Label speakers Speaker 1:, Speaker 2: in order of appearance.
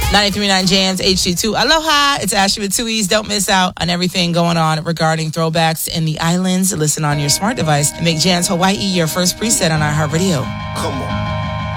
Speaker 1: 93.9 Jams HD2. Aloha. It's Ashley with 2 E's. Don't miss out on everything going on regarding throwbacks in the islands. Listen on your smart device and make Jams Hawaii your first preset on iHeartRadio.
Speaker 2: Come on.